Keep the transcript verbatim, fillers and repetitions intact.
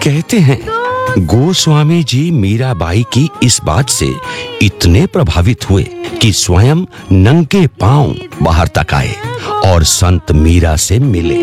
कहते हैं गोस्वामी जी मीराबाई की इस बात से इतने प्रभावित हुए कि स्वयं नंगे पांव बाहर तक आए और संत मीरा से मिले।